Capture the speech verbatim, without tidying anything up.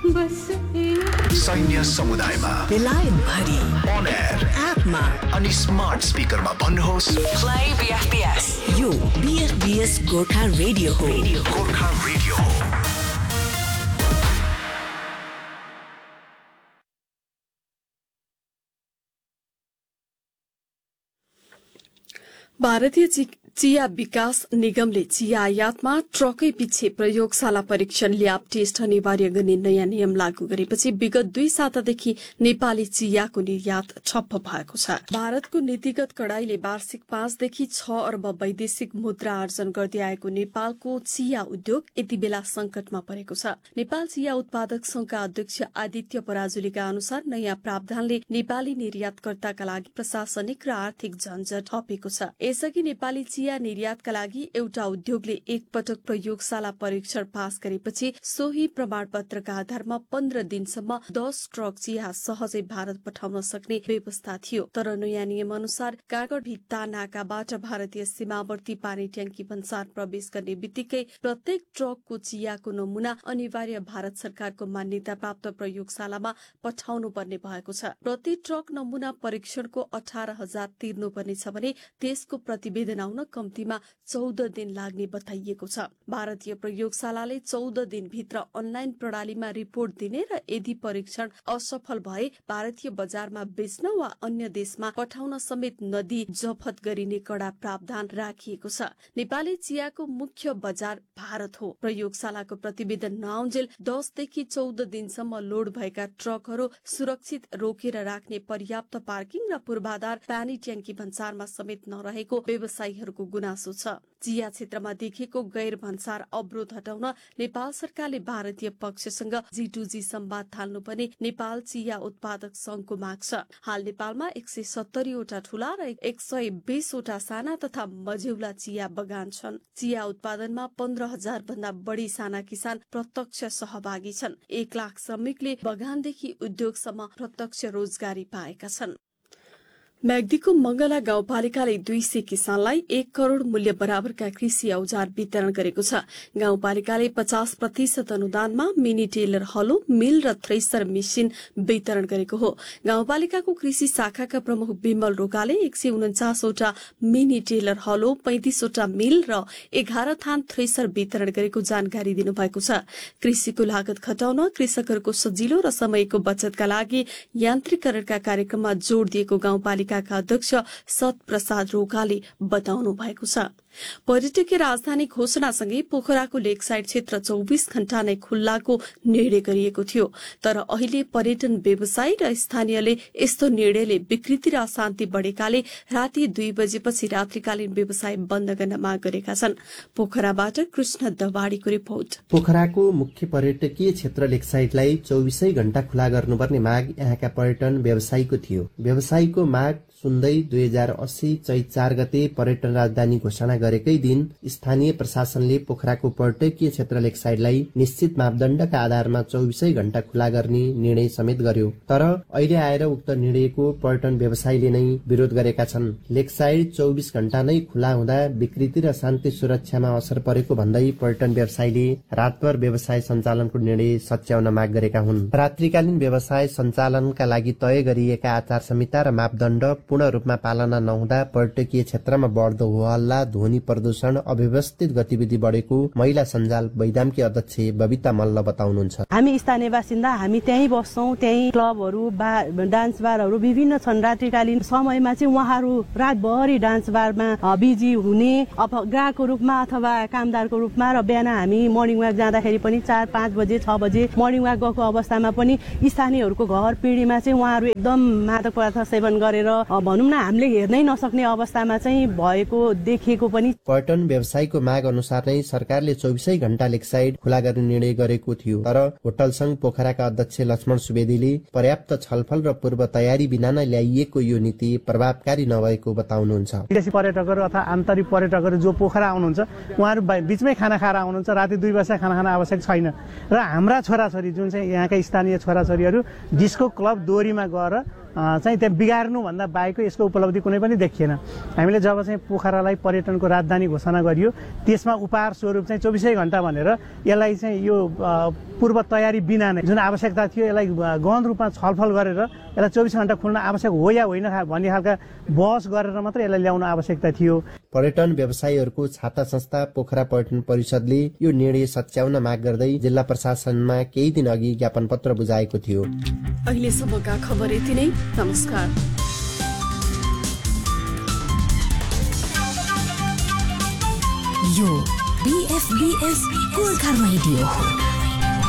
सैन्य समुदायमा बेलायत भरि अन एयर एपमा अनि स्मार्ट स्पिकरमा भन्नुहोस् प्ले बीएफबीएस। यो बीएफबीएस गोर्खा रेडियो हो। गोर्खा रेडियो हो। भारतीय चिया विकास निगमले चिया आयातमा ट्रकै पछि प्रयोगशाला परीक्षण ल्याब टेस्ट अनिवार्य गर्ने नयाँ नियम लागू गरेपछि विगत दुई सातादेखि नेपाली चियाको निर्यात ठप्प भएको छ। भारतको नीतिगत कडाईले वार्षिक पाँचदेखि छ अर्ब वैदेशिक मुद्रा आर्जन गर्दै आएको नेपालको चिया उद्योग यति बेला संकटमा परेको छ। नेपाल चिया उत्पादक संघका अध्यक्ष आदित्य पराजुलीका अनुसार नयाँ प्रावधानले नेपाली निर्यातकर्ताका लागि प्रशासनिक र आर्थिक झन्झट थपेको छ। यसअघि नेपाली चिया निर्यातका लागि एउटा उद्योगले एकपटक प्रयोगशाला परीक्षण पास गरेपछि सोही प्रमाणपत्रका आधारमा पन्ध्र दिनसम्म दस ट्रक चिया सहजै भारत पठाउन सक्ने व्यवस्था थियो। तर नयाँ नियम अनुसार कागड भित्ता नाकाबाट भारतीय सीमावर्ती पानी ट्याङ्की भन्सार प्रवेश गर्ने बित्तिकै प्रत्येक ट्रकको चियाको नमूना अनिवार्य भारत सरकारको मान्यता प्राप्त प्रयोगशालामा पठाउनु पर्ने भएको छ। प्रति ट्रक नमूना परीक्षणको अठार हजार तिर्नुपर्नेछ भने त्यसको प्रतिवेदन आउन कम्तीमा चौध दिन लाग्ने बताइएको छ। भारतीय प्रयोगशालाले चौध दिनभित्र अनलाइन प्रणालीमा रिपोर्ट दिने र यदि परीक्षण असफल भए भारतीय बजारमा बेच्न वा अन्य देशमा पठाउन समेत नदी जफत गरिने कडा प्रावधान राखिएको छ। नेपाली चियाको मुख्य बजार भारत हो। प्रयोगशालाको प्रतिवेदन नआउन्जेल दसदेखि चौध दिनसम्म लोड भएका ट्रकहरू सुरक्षित रोकेर राख्ने पर्याप्त पार्किङ र पूर्वाधार पानी ट्याङ्की भन्सारमा समेत नरहेको व्यवसायीहरूको गुनासो छ। चिया क्षेत्रमा देखिएको गैर भन्सार अवरोध हटाउन नेपाल सरकारले भारतीय पक्षसँग जी टू जी संवाद थाल्नुपर्ने नेपाल चिया उत्पादक संघको माग छ। हाल नेपालमा एक सय सत्तरीवटा ठूला र एक सय बीसवटा साना तथा मझौला चिया बगान छन्। चिया उत्पादनमा पन्ध्र हजार भन्दा बढ़ी साना किसान प्रत्यक्ष सहभागी छन्। एक लाख श्रमिकले बगानदेखि उद्योगसम्म प्रत्यक्ष रोजगारी पाएका छन्। म्याग्दीको मंगला गाउँपालिकाले दुई सय किसानलाई एक करोड़ मूल्य बराबरका कृषि औजार वितरण गरेको छ। गाउँपालिकाले पचास प्रतिशत अनुदानमा मिनी टेलर हलो, मिल र थ्रेसर मेसिन वितरण गरेको हो। गाउँपालिकाको कृषि शाखाका प्रमुख विमल रोकाले एक सय उन्चासवटा मिनी टेलर हलो, पैंतिसवटा मिल र एघार थान थ्रेसर वितरण गरेको जानकारी दिनुभएको छ। कृषिको लागत घटाउन, कृषकहरूको सजिलो र समयको बचतका लागि यान्त्रिकरणका कार्यक्रममा जोड़ दिएको गाउँपालिका का अध्यक्ष सत प्रसाद रोकाले बताउनु भएको छ। पर्यटकीय राजधानी घोषणासँगै पोखराको लेक साइड क्षेत्र चौबीस घण्टा नै खुल्लाको निर्णय गरिएको थियो। तर अहिले पर्यटन व्यवसायी र स्थानीयले यस्तो निर्णयले विकृति र अशान्ति बढ़ेकाले राति दुई बजेपछि रात्रिकालीन व्यवसाय बन्द गर्न माग गरेका छन्। पोखराबाट कृष्ण दवाडीको रिपोर्ट। पोखराको मुख्य पर्यटकीय क्षेत्र लेक साइडलाई चौबीसै घण्टा खुला गर्नुपर्ने माग यहाँका पर्यटन व्यवसायीको थियो। व्यवसायीको माग सुन्दै दुई हजार अस्सी चैत चार गते पर्यटन राजधानी घोषणा गरेकै दिन स्थानीय प्रशासनले पोखराको पर्यटकीय क्षेत्र लेक साइडलाई निश्चित मापदण्डका आधारमा चौबीसै घण्टा खुला गर्ने निर्णय समेत गर्यो। तर अहिले आएर उक्त निर्णयको पर्यटन व्यवसायीले नै विरोध गरेका छन्। लेक साइड चौबीस घण्टा नै खुला हुँदा विकृति र शान्ति सुरक्षामा असर परेको भन्दै पर्यटन व्यवसायीले रातभर व्यवसाय सञ्चालनको निर्णय सच्याउन माग गरेका हुन्। रात्रिकालीन व्यवसाय सञ्चालनका लागि तय गरिएका आचार संहिता र मापदण्ड पूर्ण रूपमा पालना नहुँदा पर्यटकीय क्षेत्रमा बढ्दो होहल्ला, ध्वनि प्रदूषण, अव्यवस्थित गतिविधि बढेको महिला सञ्जाल वैदामकी अध्यक्ष बबिता मल्ल बताउनुहुन्छ। हामी स्थानीय बासिन्दा हामी त्यही बस्छौं। त्यही क्लबहरू, डान्स बारहरू विभिन्न छन्। रात्रिकालीन समयमा चाहिँ उहाँहरू रातभरि डान्स बारमा बिजी हुने, अब ग्राहकको रूपमा अथवा कामदारको रूपमा, र बिहान हामी मर्निङ वाक जाँदाखेरि पनि चार पाँच बजे छ बजे मर्निङ वाक गएको अवस्थामा पनि स्थानीयहरूको घर पिँढीमा चाहिँ उहाँहरू एकदम मादक पदार्थ सेवन गरेर भनौँ न हामीले हेर्नै नसक्ने अवस्थामा चाहिँ भएको देखिएको पनि। पर्यटन व्यवसायीको माग अनुसार नै सरकारले चौबीसै घण्टा लेक साइड खुला गर्ने निर्णय गरेको थियो। तर होटल संघ पोखराका अध्यक्ष लक्ष्मण सुवेदीले पर्याप्त छलफल र पूर्व तयारी बिना नै ल्याइएको यो नीति प्रभावकारी नभएको बताउनुहुन्छ। विदेशी पर्यटकहरू अथवा आन्तरिक पर्यटकहरू जो पोखरा आउनुहुन्छ उहाँहरू बीचमै खाना खाएर आउनुहुन्छ। राति दुई बजे खाना खान आवश्यक छैन। र हाम्रा छोराछोरी जुन चाहिँ यहाँका स्थानीय छोराछोरीहरू डिस्को क्लब दोहोरीमा गएर चाहिँ त्यहाँ बिगार्नुभन्दा बाहेकको यसको उपलब्धि कुनै पनि देखिएन। हामीले जब चाहिँ पोखरालाई पर्यटनको राजधानी घोषणा गरियो त्यसमा उपहार स्वरूप चाहिँ चौबिसै घण्टा भनेर यसलाई चाहिँ यो पूर्व तयारी बिना नै जुन आवश्यकता थियो यसलाई गहन रूपमा छलफल गरेर यसलाई चौबिस घण्टा खुल्न आवश्यक हो या होइन भन्ने खालका बहस गरेर मात्रै यसलाई ल्याउन आवश्यकता थियो। पर्यटन व्यवसायीहरूको छाता संस्था पोखरा पर्यटन परिषदले यो निर्णय सच्याउन माग गर्दै जिल्ला प्रशासनमा केही दिन अघि ज्ञापन पत्र बुझाएको थियो। अहिलेसम्मका खबर यति नै। नमस्कार। यो बीएफबीएस गोर्खा रेडियो हो।